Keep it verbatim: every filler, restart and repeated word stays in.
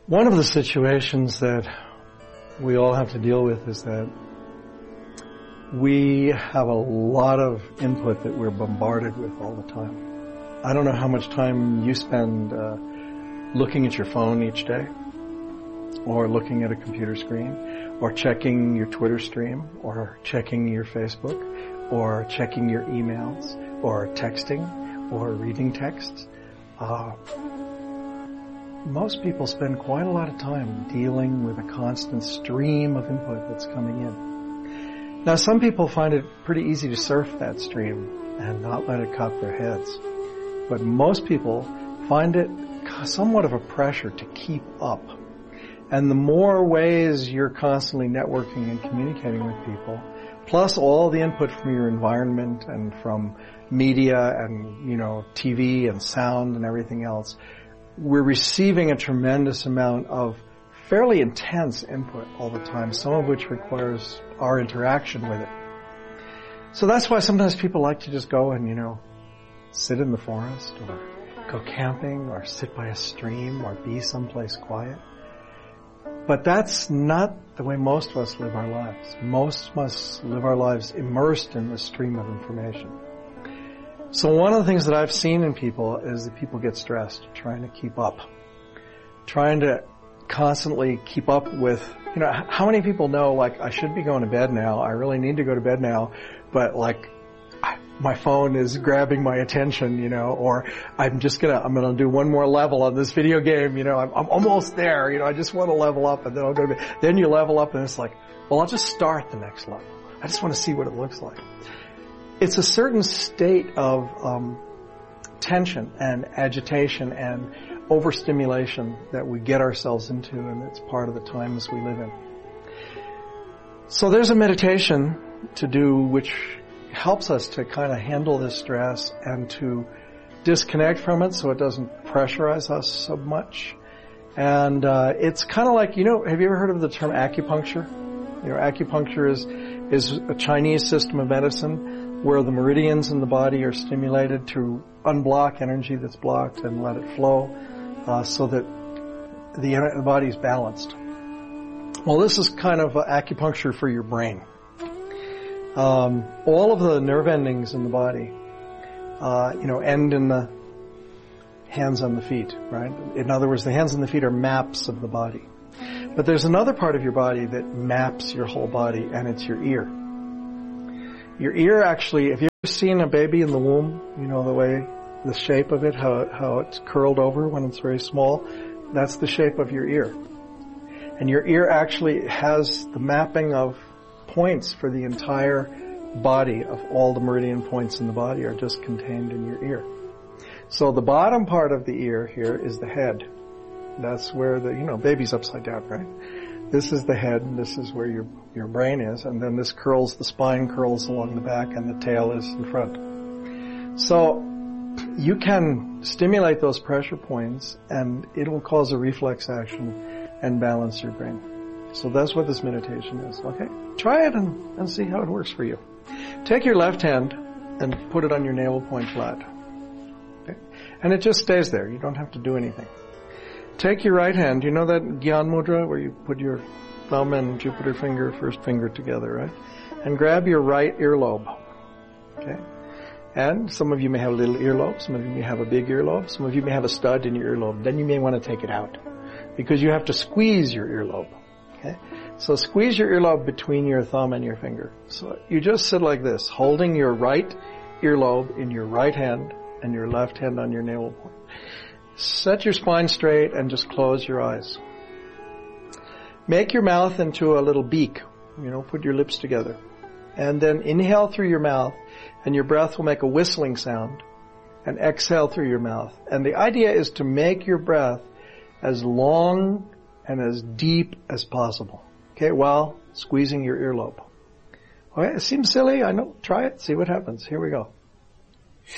One of the situations that we all have to deal with is that we have a lot of input that we're bombarded with all the time. I don't know how much time you spend uh, looking at your phone each day, or looking at a computer screen, or checking your Twitter stream, or checking your Facebook, or checking your emails, or texting, or reading texts. Uh, most people spend quite a lot of time dealing with a constant stream of input that's coming in. Now, some people find it pretty easy to surf that stream and not let it cut their heads. But most people find it somewhat of a pressure to keep up. And the more ways you're constantly networking and communicating with people, plus all the input from your environment and from media and, you know, T V and sound and everything else, we're receiving a tremendous amount of fairly intense input all the time, some of which requires our interaction with it. So that's why sometimes people like to just go and, you know, sit in the forest or go camping or sit by a stream or be someplace quiet. But that's not the way most of us live our lives. Most of us live our lives immersed in the stream of information. So one of the things that I've seen in people is that people get stressed trying to keep up. Trying to constantly keep up with, you know, how many people know, like, I should be going to bed now, I really need to go to bed now, but like, I, my phone is grabbing my attention, you know, or I'm just gonna, I'm gonna do one more level on this video game, you know, I'm, I'm almost there, you know, I just want to level up and then I'll go to bed. Then you level up and it's like, well, I'll just start the next level. I just want to see what it looks like. It's a certain state of um, tension and agitation and overstimulation that we get ourselves into, and it's part of the times we live in. So there's a meditation to do which helps us to kind of handle this stress and to disconnect from it so it doesn't pressurize us so much. And uh, it's kind of like, you know, have you ever heard of the term acupuncture? You know, acupuncture is is a Chinese system of medicine where the meridians in the body are stimulated to unblock energy that's blocked and let it flow uh, so that the, the body is balanced. Well, this is kind of acupuncture for your brain. Um, all of the nerve endings in the body, uh, you know, end in the hands on the feet, right? In other words, the hands and the feet are maps of the body. But there's another part of your body that maps your whole body, and it's your ear. Your ear actually, have you ever seen a baby in the womb? You know, the way, the shape of it, how, how it's curled over when it's very small? That's the shape of your ear. And your ear actually has the mapping of points for the entire body, of all the meridian points in the body are just contained in your ear. So the bottom part of the ear here is the head. That's where the, you know, baby's upside down, right? This is the head, and this is where your your brain is, and then this curls, the spine curls along the back, and the tail is in front. So you can stimulate those pressure points, and it'll cause a reflex action and balance your brain. So that's what this meditation is. Okay, try it and, and see how it works for you. Take your left hand and put it on your navel point flat. Okay? And it just stays there. You don't have to do anything. Take your right hand. You know that Gyan Mudra where you put your thumb and Jupiter finger, first finger together, right? And grab your right earlobe. Okay? And some of you may have a little earlobe. Some of you may have a big earlobe. Some of you may have a stud in your earlobe. Then you may want to take it out because you have to squeeze your earlobe. Okay? So squeeze your earlobe between your thumb and your finger. So you just sit like this, holding your right earlobe in your right hand and your left hand on your navel point. Set your spine straight and just close your eyes. Make your mouth into a little beak. You know, put your lips together. And then inhale through your mouth, and your breath will make a whistling sound. And exhale through your mouth. And the idea is to make your breath as long and as deep as possible. Okay, while squeezing your earlobe. Okay, it seems silly, I know. Try it, see what happens. Here we go.